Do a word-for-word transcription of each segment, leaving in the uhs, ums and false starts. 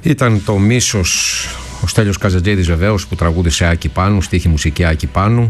Ήταν το Μίσος, ο Στέλιος Καζατζίδης βεβαίως, που τραγούδισε Άκη Πάνου, στίχη μουσική Άκη Πάνου.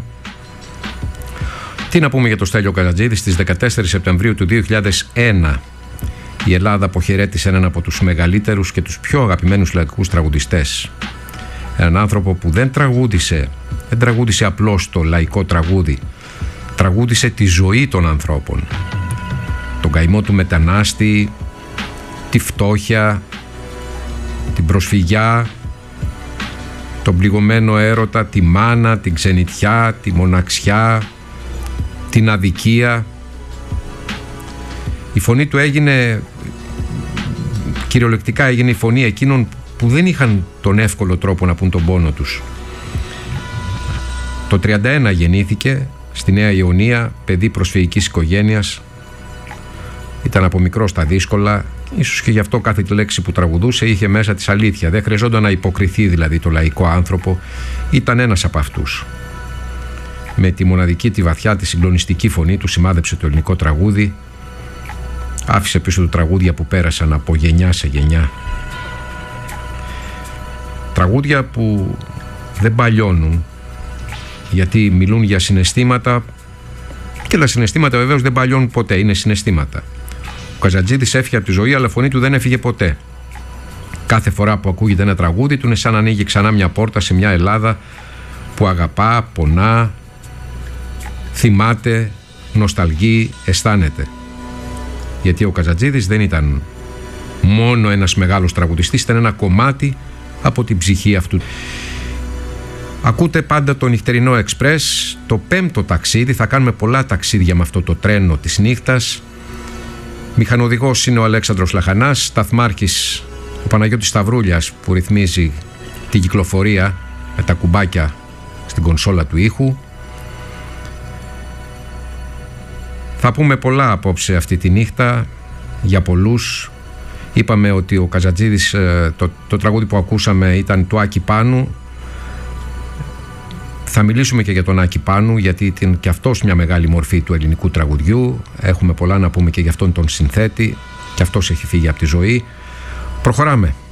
Τι να πούμε για το Στέλιο Καζατζίδη? Στις δεκατέσσερις Σεπτεμβρίου του δύο χιλιάδες ένα η Ελλάδα αποχαιρέτησε έναν από τους μεγαλύτερους και τους πιο αγαπημένους λαϊκούς τραγουδιστές. Έναν άνθρωπο που δεν τραγούδισε, δεν τραγούδισε απλώς το λαϊκό τραγούδι, τραγούδισε τη ζωή των ανθρώπων. Τον καημό του μετανάστη, τη φτώχεια, την προσφυγιά, τον πληγωμένο έρωτα, τη μάνα, την ξενιτιά, τη μοναξιά, την αδικία. Η φωνή του έγινε, κυριολεκτικά έγινε η φωνή εκείνων που δεν είχαν τον εύκολο τρόπο να πουν τον πόνο τους. Το τριάντα ένα γεννήθηκε στη Νέα Ιωνία, παιδί προσφυγικής οικογένειας. Ήταν από μικρό στα δύσκολα, ίσως και γι' αυτό κάθε λέξη που τραγουδούσε είχε μέσα της αλήθεια. Δεν χρειαζόταν να υποκριθεί δηλαδή το λαϊκό άνθρωπο. Ήταν ένας από αυτούς. Με τη μοναδική, τη βαθιά, τη συγκλονιστική φωνή του σημάδεψε το ελληνικό τραγούδι. Άφησε πίσω του τραγούδια που πέρασαν από γενιά σε γενιά. Τραγούδια που δεν παλιώνουν, γιατί μιλούν για συναισθήματα, και τα συναισθήματα βεβαίως δεν παλιώνουν ποτέ, είναι συναισθήματα. Ο Καζατζίδης έφυγε από τη ζωή, αλλά η φωνή του δεν έφυγε ποτέ. Κάθε φορά που ακούγεται ένα τραγούδι του είναι σαν να ανοίγει ξανά μια πόρτα σε μια Ελλάδα που αγαπά, πονά, θυμάται, νοσταλγεί, αισθάνεται. Γιατί ο Καζατζίδης δεν ήταν μόνο ένας μεγάλος τραγουδιστής, ήταν ένα κομμάτι από την ψυχή αυτού. Ακούτε πάντα το Νυχτερινό Εξπρές, το πέμπτο ταξίδι. Θα κάνουμε πολλά ταξίδια με αυτό το τρένο της νύχτας. Μηχανοδηγός είναι ο Αλέξανδρος Λαχανάς, σταθμάρχης ο Παναγιώτης Σταυρούλιας, που ρυθμίζει την κυκλοφορία με τα κουμπάκια στην κονσόλα του ήχου. Θα πούμε πολλά απόψε αυτή τη νύχτα, για πολλούς. Είπαμε ότι ο Καζατζίδης, το, το τραγούδι που ακούσαμε ήταν του Άκη Πάνου. Θα μιλήσουμε και για τον Άκη Πάνου, γιατί ήταν και αυτός μια μεγάλη μορφή του ελληνικού τραγουδιού. Έχουμε πολλά να πούμε και για αυτόν τον συνθέτη, και αυτός έχει φύγει από τη ζωή. Προχωράμε.